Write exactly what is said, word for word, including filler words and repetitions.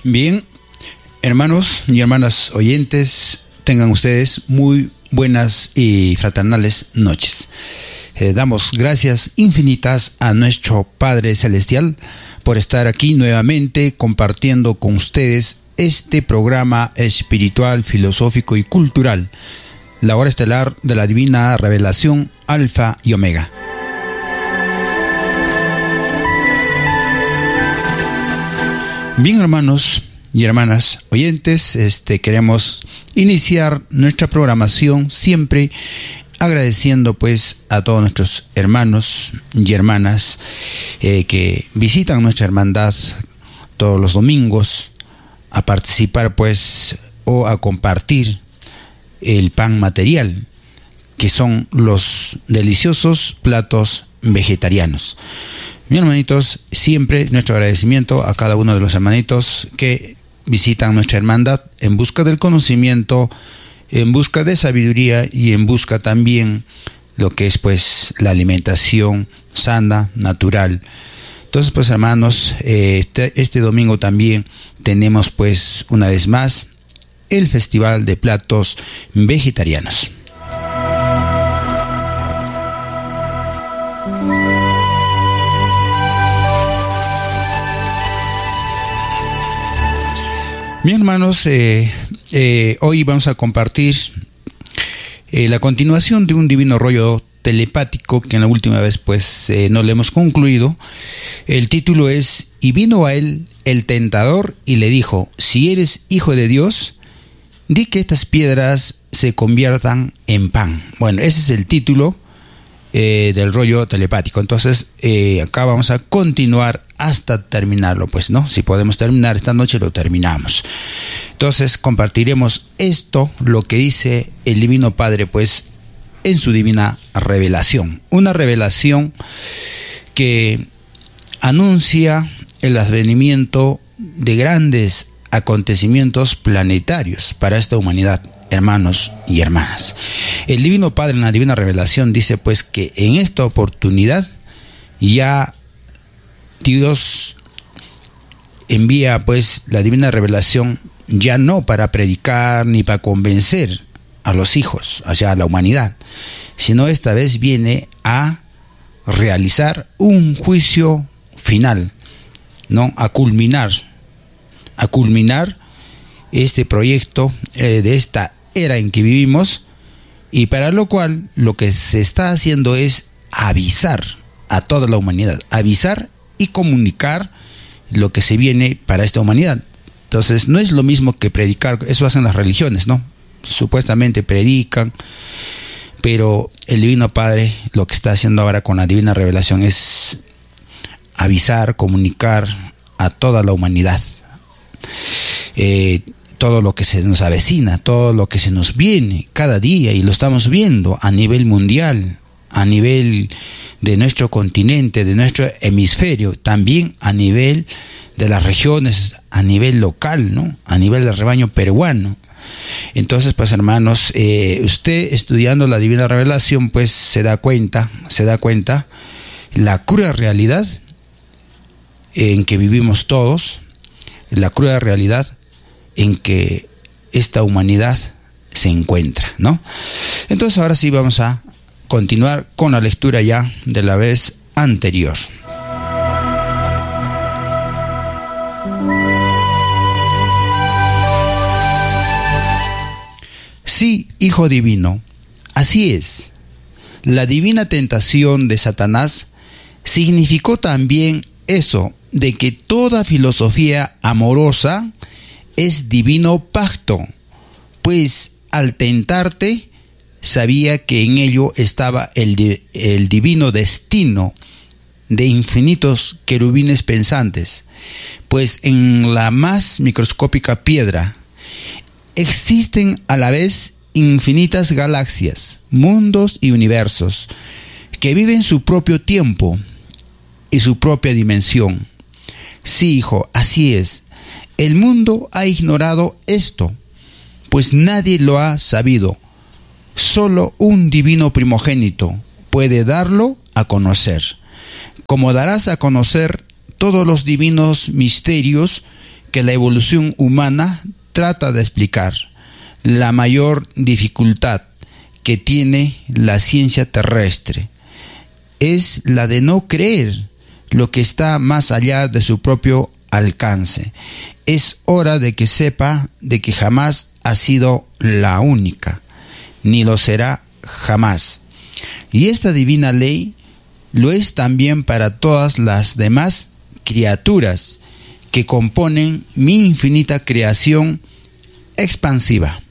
Bien, hermanos y hermanas oyentes, tengan ustedes muy buenas y fraternales noches. Eh, damos gracias infinitas a nuestro Padre Celestial por estar aquí nuevamente compartiendo con ustedes este programa espiritual, filosófico y cultural, la hora estelar de la divina revelación Alfa y Omega. Bien, hermanos y hermanas oyentes, este, queremos iniciar nuestra programación siempre agradeciendo pues a todos nuestros hermanos y hermanas eh, que visitan nuestra hermandad todos los domingos a participar pues o a compartir el pan material, que son los deliciosos platos vegetarianos. Mis hermanitos, siempre nuestro agradecimiento a cada uno de los hermanitos que visitan nuestra hermandad en busca del conocimiento, en busca de sabiduría y en busca también lo que es pues la alimentación sana, natural. Entonces pues hermanos, eh, este, este domingo también tenemos pues una vez más el Festival de Platos Vegetarianos. Bien, hermanos, eh, eh, hoy vamos a compartir eh, la continuación de un divino rollo telepático que en la última vez pues eh, no lo hemos concluido. El título es: y vino a él el tentador y le dijo, si eres hijo de Dios, di que estas piedras se conviertan en pan. Bueno, ese es el título eh, del rollo telepático. Entonces eh, acá vamos a continuar hasta terminarlo, pues, ¿no? Si podemos terminar esta noche, lo terminamos. Entonces compartiremos esto, lo que dice el Divino Padre, pues, en su divina revelación. Una revelación que anuncia el advenimiento de grandes acontecimientos planetarios para esta humanidad, hermanos y hermanas. El Divino Padre en la divina revelación dice, pues, que en esta oportunidad ya Dios envía pues la divina revelación ya no para predicar ni para convencer a los hijos, o sea, a la humanidad, sino esta vez viene a realizar un juicio final, ¿no? A culminar, a culminar este proyecto eh, de esta era en que vivimos, y para lo cual lo que se está haciendo es avisar a toda la humanidad, avisar y comunicar lo que se viene para esta humanidad. Entonces no es lo mismo que predicar, eso hacen las religiones, ¿no? Supuestamente predican, pero el Divino Padre lo que está haciendo ahora con la divina revelación es avisar, comunicar a toda la humanidad eh, todo lo que se nos avecina, todo lo que se nos viene cada día, y lo estamos viendo a nivel mundial, a nivel de nuestro continente, de nuestro hemisferio, también a nivel de las regiones, a nivel local, ¿no? A nivel del rebaño peruano. Entonces, pues hermanos, eh, usted estudiando la divina revelación, pues se da cuenta, se da cuenta la cruda realidad en que vivimos todos, la cruda realidad en que esta humanidad se encuentra, ¿no? Entonces ahora sí vamos a continuar con la lectura ya de la vez anterior. Sí, Hijo Divino, así es. La divina tentación de Satanás significó también eso, de que toda filosofía amorosa es divino pacto, pues al tentarte sabía que en ello estaba el, di- el divino destino de infinitos querubines pensantes, pues en la más microscópica piedra existen a la vez infinitas galaxias, mundos y universos que viven su propio tiempo y su propia dimensión. Sí, hijo, así es. El mundo ha ignorado esto, pues nadie lo ha sabido. Solo un divino primogénito puede darlo a conocer, como darás a conocer todos los divinos misterios que la evolución humana trata de explicar. La mayor dificultad que tiene la ciencia terrestre es la de no creer lo que está más allá de su propio alcance. Es hora de que sepa de que jamás ha sido la única, ni lo será jamás. Y esta divina ley lo es también para todas las demás criaturas que componen mi infinita creación expansiva.